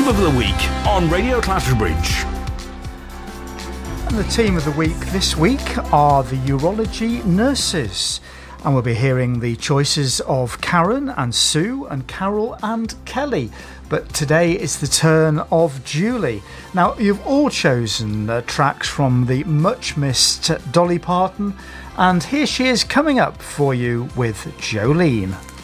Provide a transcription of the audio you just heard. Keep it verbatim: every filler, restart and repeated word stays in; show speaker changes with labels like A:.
A: Team of the Week on Radio Clatterbridge.
B: And the team of the week this week are the urology nurses. And we'll be hearing the choices of Karen and Sue and Carol and Kelly. But today is the turn of Julie. Now, you've all chosen uh, tracks from the much missed Dolly Parton. And here she is coming up for you with Jolene.